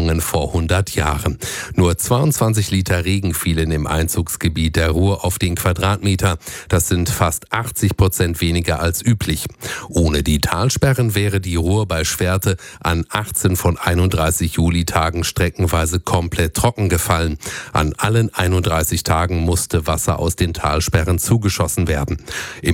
angefangen vor 100 Jahren. Nur 22 Liter Regen fielen im Einzugsgebiet der Ruhr auf den Quadratmeter. Das sind fast 80% weniger als üblich. Ohne die Talsperren wäre die Ruhr bei Schwerte an 18 von 31 Julitagen streckenweise komplett trocken gefallen. An allen 31 Tagen musste Wasser aus den Talsperren zugeschossen werden.